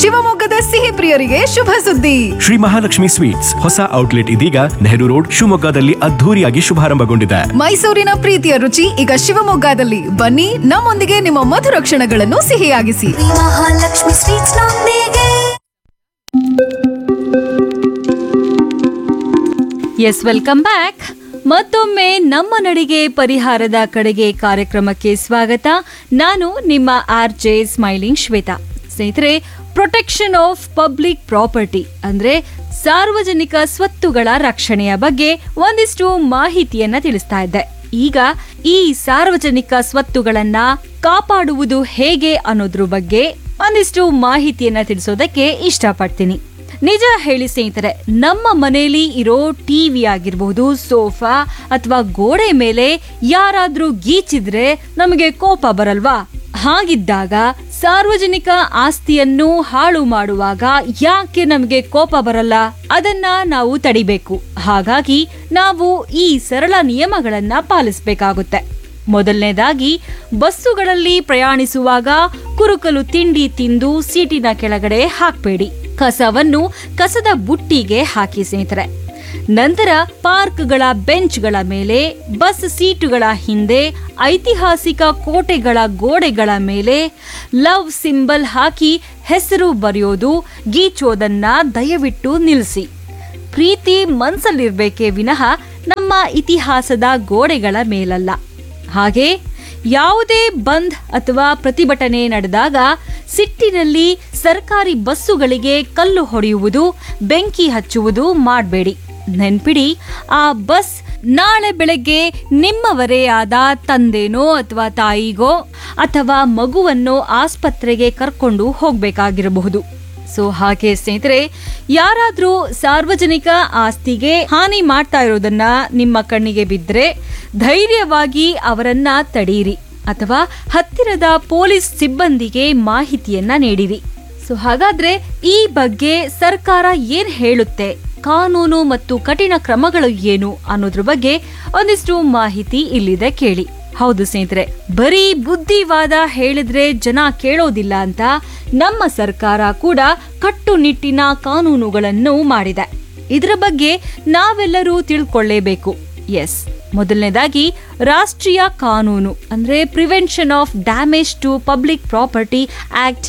ಶಿವಮೊಗ್ಗದ ಸಿಹಿ ಪ್ರಿಯರಿಗೆ ಶುಭ ಸುದ್ದಿ. ಶ್ರೀ ಮಹಾಲಕ್ಷ್ಮಿ ಸ್ವೀಟ್ಸ್ ಹೊಸ ಔಟ್ಲೆಟ್ ಇದೀಗ ನೆಹರು ರೋಡ್ ಶಿವಮೊಗ್ಗದಲ್ಲಿ ಅದ್ಧೂರಿಯಾಗಿ ಶುಭಾರಂಭಗೊಂಡಿದೆ. ಮೈಸೂರಿನ ಪ್ರೀತಿಯ ರುಚಿ ಈಗ ಶಿವಮೊಗ್ಗದಲ್ಲಿ. ಬನ್ನಿ, ನಮ್ಮೊಂದಿಗೆ ನಿಮ್ಮ ಮಧುರ ಕ್ಷಣಗಳನ್ನು ಸಿಹಿಯಾಗಿಸಿ. ಮಹಾಲಕ್ಷ್ಮಿ ಸ್ವೀಟ್ಸ್ ನೊಂದಿಗೆ. S, welcome back. ಮತ್ತೊಮ್ಮೆ ನಮ್ಮ ನಡಿಗೆ ಪರಿಹಾರದ ಕಡೆಗೆ ಕಾರ್ಯಕ್ರಮಕ್ಕೆ ಸ್ವಾಗತ. ನಾನು ನಿಮ್ಮ RJ ಸ್ಮೈಲಿಂಗ್ ಶ್ವೇತಾ. ಸ್ನೇಹಿತರೆ, ಪ್ರೊಟೆಕ್ಷನ್ ಆಫ್ ಪಬ್ಲಿಕ್ ಪ್ರಾಪರ್ಟಿ ಅಂದ್ರೆ ಸಾರ್ವಜನಿಕ ಸ್ವತ್ತುಗಳ ರಕ್ಷಣೆಯ ಬಗ್ಗೆ ಒಂದಿಷ್ಟು ಮಾಹಿತಿಯನ್ನ ತಿಳಿಸ್ತಾ ಇದ್ದೆ. ಈಗ ಈ ಸಾರ್ವಜನಿಕ ಸ್ವತ್ತುಗಳನ್ನ ಕಾಪಾಡುವುದು ಹೇಗೆ ಅನ್ನೋದ್ರ ಬಗ್ಗೆ ಒಂದಿಷ್ಟು ಮಾಹಿತಿಯನ್ನ ತಿಳಿಸೋದಕ್ಕೆ ಇಷ್ಟಪಡ್ತೀನಿ. ನಿಜ ಹೇಳಿ ಸ್ನೇಹಿತರೆ, ನಮ್ಮ ಮನೆಯಲ್ಲಿ ಇರೋ ಟಿವಿ ಆಗಿರಬಹುದು, ಸೋಫಾ ಅಥವಾ ಗೋಡೆ ಮೇಲೆ ಯಾರಾದ್ರೂ ಗೀಚಿದ್ರೆ ನಮಗೆ ಕೋಪ ಬರಲ್ವಾ? ಹಾಗಿದ್ದಾಗ ಸಾರ್ವಜನಿಕ ಆಸ್ತಿಯನ್ನು ಹಾಳು ಮಾಡುವಾಗ ಯಾಕೆ ನಮಗೆ ಕೋಪ ಬರಲ್ಲ? ಅದನ್ನ ನಾವು ತಡಿಬೇಕು. ಹಾಗಾಗಿ ನಾವು ಈ ಸರಳ ನಿಯಮಗಳನ್ನ ಪಾಲಿಸಬೇಕಾಗುತ್ತೆ. ಮೊದಲನೇದಾಗಿ, ಬಸ್ಸುಗಳಲ್ಲಿ ಪ್ರಯಾಣಿಸುವಾಗ ಕುರುಕಲು ತಿಂಡಿ ತಿಂದು ಸೀಟಿನ ಕೆಳಗಡೆ ಹಾಕಬೇಡಿ. ಕಸವನ್ನು ಕಸದ ಬುಟ್ಟಿಗೆ ಹಾಕಿ ಸ್ನೇಹಿತರೆ. ನಂತರ ಪಾರ್ಕ್ಗಳ ಬೆಂಚ್ಗಳ ಮೇಲೆ, ಬಸ್ ಸೀಟುಗಳ ಹಿಂದೆ, ಐತಿಹಾಸಿಕ ಕೋಟೆಗಳ ಗೋಡೆಗಳ ಮೇಲೆ ಲವ್ ಸಿಂಬಲ್ ಹಾಕಿ ಹೆಸರು ಬರೆಯೋದು, ಗೀಚೋದನ್ನ ದಯವಿಟ್ಟು ನಿಲ್ಲಿಸಿ. ಪ್ರೀತಿ ಮನ್ಸಲ್ಲಿರ್ಬೇಕೇ ವಿನಃ ನಮ್ಮ ಇತಿಹಾಸದ ಗೋಡೆಗಳ ಮೇಲಲ್ಲ. ಹಾಗೆ ಯಾವುದೇ ಬಂದ್ ಅಥವಾ ಪ್ರತಿಭಟನೆ ನಡೆದಾಗ ಸಿಟ್ಟಿನಲ್ಲಿ ಸರ್ಕಾರಿ ಬಸ್ಸುಗಳಿಗೆ ಕಲ್ಲು ಹೊಡೆಯುವುದು, ಬೆಂಕಿ ಹಚ್ಚುವುದು ಮಾಡಬೇಡಿ. ನೆನ್ಪಿಡಿ, ಆ ಬಸ್ ನಾಳೆ ಬೆಳಗ್ಗೆ ನಿಮ್ಮವರೇ ಆದ ತಂದೆನೋ ಅಥವಾ ತಾಯಿಗೋ ಅಥವಾ ಮಗುವನ್ನೋ ಆಸ್ಪತ್ರೆಗೆ ಕರ್ಕೊಂಡು ಹೋಗ್ಬೇಕಾಗಿರಬಹುದು. ಸೊ ಹಾಗೆ ಸ್ನೇಹಿತರೆ, ಯಾರಾದ್ರೂ ಸಾರ್ವಜನಿಕ ಆಸ್ತಿಗೆ ಹಾನಿ ಮಾಡ್ತಾ ಇರೋದನ್ನ ನಿಮ್ಮ ಕಣ್ಣಿಗೆ ಬಿದ್ದರೆ ಧೈರ್ಯವಾಗಿ ಅವರನ್ನ ತಡೀರಿ ಅಥವಾ ಹತ್ತಿರದ ಪೊಲೀಸ್ ಸಿಬ್ಬಂದಿಗೆ ಮಾಹಿತಿಯನ್ನ ನೀಡಿರಿ. ಸೊ ಹಾಗಾದ್ರೆ ಈ ಬಗ್ಗೆ ಸರ್ಕಾರ ಏನ್ ಹೇಳುತ್ತೆ, ಕಾನೂನು ಮತ್ತು ಕಠಿಣ ಕ್ರಮಗಳು ಏನು ಅನ್ನೋದ್ರ ಬಗ್ಗೆ ಒಂದಿಷ್ಟು ಮಾಹಿತಿ ಇಲ್ಲಿದೆ, ಕೇಳಿ. ಹೌದು ಸ್ನೇಹಿತರೆ, ಬರೀ ಬುದ್ಧಿವಾದ ಹೇಳಿದ್ರೆ ಜನ ಕೇಳೋದಿಲ್ಲ ಅಂತ ನಮ್ಮ ಸರ್ಕಾರ ಕೂಡ ಕಟ್ಟುನಿಟ್ಟಿನ ಕಾನೂನುಗಳನ್ನು ಮಾಡಿದೆ. ಇದರ ಬಗ್ಗೆ ನಾವೆಲ್ಲರೂ ತಿಳ್ಕೊಳ್ಳೇಬೇಕು. ಎಸ್, ಮೊದಲನೇದಾಗಿ ರಾಷ್ಟ್ರೀಯ ಕಾನೂನು ಅಂದ್ರೆ prevention of damage to public property act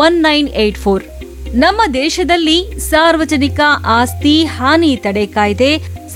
1984. ನಮ್ಮ ದೇಶದಲ್ಲಿ ಸಾರ್ವಜನಿಕ ಆಸ್ತಿ ಹಾನಿ ತಡೆ ಕಾಯ್ದೆ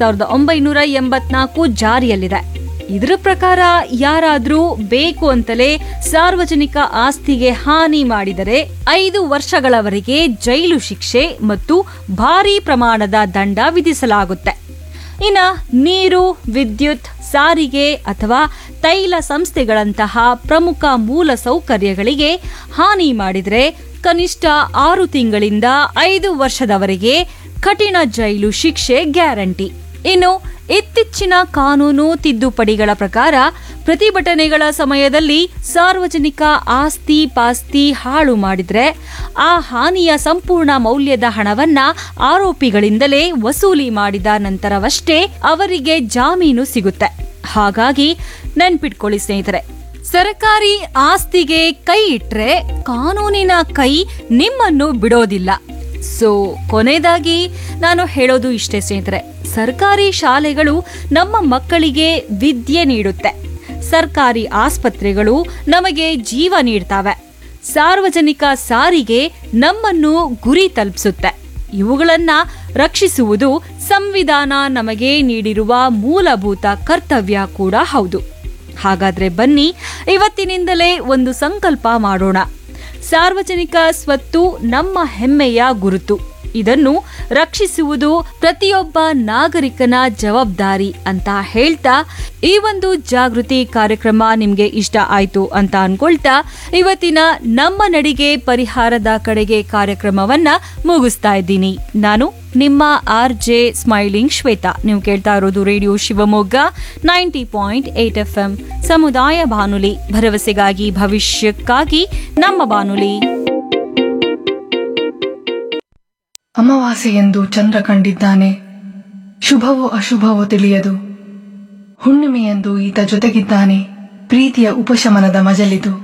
1984 ಜಾರಿಯಲ್ಲಿದೆ. ಇದರ ಪ್ರಕಾರ ಯಾರಾದ್ರೂ ಬೇಕು ಅಂತಲೇ ಸಾರ್ವಜನಿಕ ಆಸ್ತಿಗೆ ಹಾನಿ ಮಾಡಿದರೆ 5 ವರ್ಷಗಳವರೆಗೆ ಜೈಲು ಶಿಕ್ಷೆ ಮತ್ತು ಭಾರೀ ಪ್ರಮಾಣದ ದಂಡ ವಿಧಿಸಲಾಗುತ್ತೆ. ಇನ್ನ ನೀರು, ವಿದ್ಯುತ್, ಸಾರಿಗೆ ಅಥವಾ ತೈಲ ಸಂಸ್ಥೆಗಳಂತಹ ಪ್ರಮುಖ ಮೂಲ ಸೌಕರ್ಯಗಳಿಗೆ ಹಾನಿ ಮಾಡಿದರೆ ಕನಿಷ್ಠ 6 ತಿಂಗಳಿಂದ 5 ವರ್ಷದವರೆಗೆ ಕಠಿಣ ಜೈಲು ಶಿಕ್ಷೆ ಗ್ಯಾರಂಟಿ. ಇನ್ನು ಇತ್ತೀಚಿನ ಕಾನೂನು ತಿದ್ದುಪಡಿಗಳ ಪ್ರಕಾರ ಪ್ರತಿಭಟನೆಗಳ ಸಮಯದಲ್ಲಿ ಸಾರ್ವಜನಿಕ ಆಸ್ತಿ ಪಾಸ್ತಿ ಹಾಳು ಮಾಡಿದ್ರೆ ಆ ಹಾನಿಯ ಸಂಪೂರ್ಣ ಮೌಲ್ಯದ ಹಣವನ್ನ ಆರೋಪಿಗಳಿಂದಲೇ ವಸೂಲಿ ಮಾಡಿದ ನಂತರವಷ್ಟೇ ಅವರಿಗೆ ಜಾಮೀನು ಸಿಗುತ್ತೆ. ಹಾಗಾಗಿ ನೆನ್ಪಿಟ್ಕೊಳ್ಳಿ ಸ್ನೇಹಿತರೆ, ಸರ್ಕಾರಿ ಆಸ್ತಿಗೆ ಕೈ ಇಟ್ರೆ ಕಾನೂನಿನ ಕೈ ನಿಮ್ಮನ್ನು ಬಿಡೋದಿಲ್ಲ. ಸೊ ಕೊನೆಯದಾಗಿ ನಾನು ಹೇಳೋದು ಇಷ್ಟೇ ಸ್ನೇಹಿತರೆ, ಸರ್ಕಾರಿ ಶಾಲೆಗಳು ನಮ್ಮ ಮಕ್ಕಳಿಗೆ ವಿದ್ಯೆ ನೀಡುತ್ತೆ, ಸರ್ಕಾರಿ ಆಸ್ಪತ್ರೆಗಳು ನಮಗೆ ಜೀವ ನೀಡ್ತವೆ, ಸಾರ್ವಜನಿಕ ಸಾರಿಗೆ ನಮ್ಮನ್ನು ಗುರಿ ತಲುಪಿಸುತ್ತೆ. ಇವುಗಳನ್ನ ರಕ್ಷಿಸುವುದು ಸಂವಿಧಾನ ನಮಗೆ ನೀಡಿರುವ ಮೂಲಭೂತ ಕರ್ತವ್ಯ ಕೂಡ ಹೌದು. ಹಾಗಾದ್ರೆ ಬನ್ನಿ, ಇವತ್ತಿನಿಂದಲೇ ಒಂದು ಸಂಕಲ್ಪ ಮಾಡೋಣ. ಸಾರ್ವಜನಿಕ ಸ್ವತ್ತು ನಮ್ಮ ಹೆಮ್ಮೆಯ ಗುರುತು. ಇದನ್ನು ರಕ್ಷಿಸುವುದು ಪ್ರತಿಯೊಬ್ಬ ನಾಗರಿಕನ ಜವಾಬ್ದಾರಿ ಅಂತ ಹೇಳ್ತಾ, ಈ ಒಂದು ಜಾಗೃತಿ ಕಾರ್ಯಕ್ರಮ ನಿಮ್ಗೆ ಇಷ್ಟ ಆಯ್ತು ಅಂತ ಅನ್ಕೊಳ್ತಾ ಇವತ್ತಿನ ನಮ್ಮ ನಡಿಗೆ ಪರಿಹಾರದ ಕಡೆಗೆ ಕಾರ್ಯಕ್ರಮವನ್ನ ಮುಗಿಸ್ತಾ ಇದ್ದೀನಿ. ನಾನು ನಿಮ್ಮ RJ ಸ್ಮೈಲಿಂಗ್ ಶ್ವೇತಾ. ನೀವು ಕೇಳ್ತಾ ಇರೋದು ರೇಡಿಯೋ ಶಿವಮೊಗ್ಗ 90.8 FM ಸಮುದಾಯ ಬಾನುಲಿ, ಭರವಸೆಗಾಗಿ ಭವಿಷ್ಯಕ್ಕಾಗಿ ನಮ್ಮ ಬಾನುಲಿ. ಅಮಾವಾಸ್ಯೆಯೆಂದು ಚಂದ್ರ ಕಂಡಿದ್ದಾನೆ, ಶುಭವೋ ಅಶುಭವೋ ತಿಳಿಯದು. ಹುಣ್ಣಿಮೆಯೆಂದು ಈತ ಜೊತೆಗಿದ್ದಾನೆ, ಪ್ರೀತಿಯ ಉಪಶಮನದ ಮಜಲಿದು.